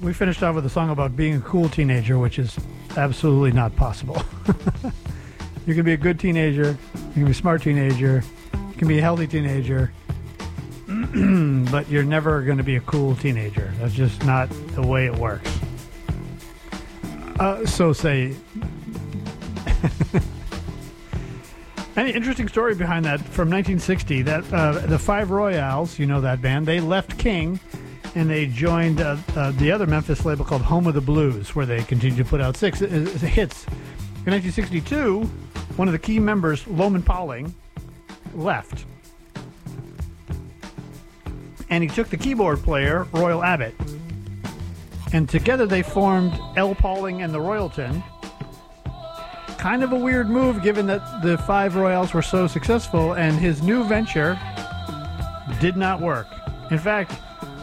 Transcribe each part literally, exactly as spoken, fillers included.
we finished off with a song about being a cool teenager, which is absolutely not possible. You can be a good teenager, you can be a smart teenager, you can be a healthy teenager, but you're never going to be a cool teenager. That's just not the way it works. Uh, so say... An interesting story behind that from nineteen sixty, that uh, the Five Royales, you know that band, they left King and they joined uh, uh, the other Memphis label called Home of the Blues, where they continued to put out six uh, hits. In nineteen sixty-two, one of the key members, Loman Pauling, left. And he took the keyboard player, Royal Abbott. And together they formed L. Pauling and the Royalton. Kind of a weird move, given that the Five Royales were so successful, and his new venture did not work. In fact,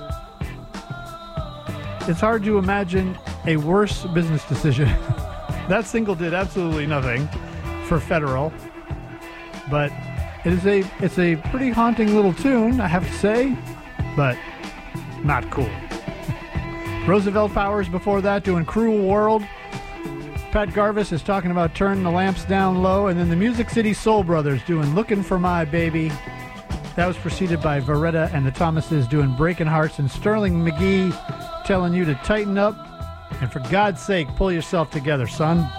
it's hard to imagine a worse business decision. That single did absolutely nothing for Federal, but it is a it's a pretty haunting little tune, I have to say, but not cool. Roosevelt Powers before that doing Cruel World. Pat Garvis is talking about Turning the Lamps Down Low, and then the Music City Soul Brothers doing Looking for My Baby. That was preceded by Veretta and the Thomases doing Breaking Hearts, and Sterling McGee telling you to tighten up and for God's sake pull yourself together, son.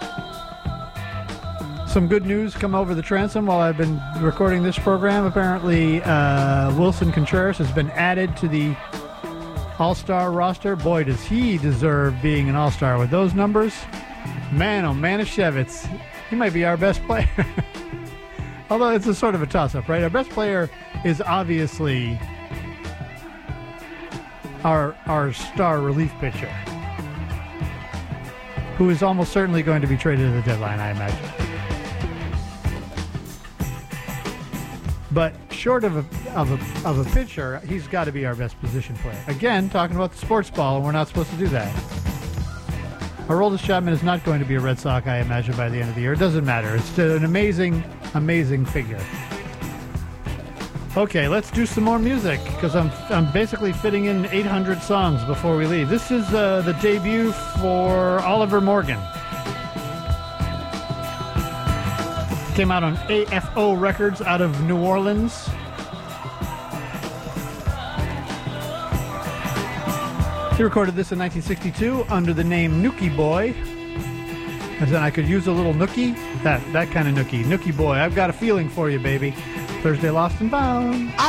Some good news come over the transom while I've been recording this program. Apparently uh, Wilson Contreras has been added to the All-Star roster. Boy, does he deserve being an All-Star with those numbers. Man, oh, Manischewitz, he might be our best player. Although it's a sort of a toss-up, right? Our best player is obviously our our star relief pitcher, who is almost certainly going to be traded at the deadline, I imagine. But short of a, of a, of a pitcher, he's got to be our best position player. Again, talking about the sports ball, and we're not supposed to do that. Aroldis Chapman is not going to be a Red Sox, I imagine, by the end of the year. It doesn't matter. It's an amazing, amazing figure. Okay, let's do some more music, because I'm I'm basically fitting in eight hundred songs before we leave. This is uh, the debut for Oliver Morgan. Came out on A F O Records out of New Orleans. He recorded this in nineteen sixty-two under the name Nookie Boy. And then I could use a little nookie. That that kind of nookie. Nookie Boy. I've got a feeling for you, baby. Thursday Lost and Found.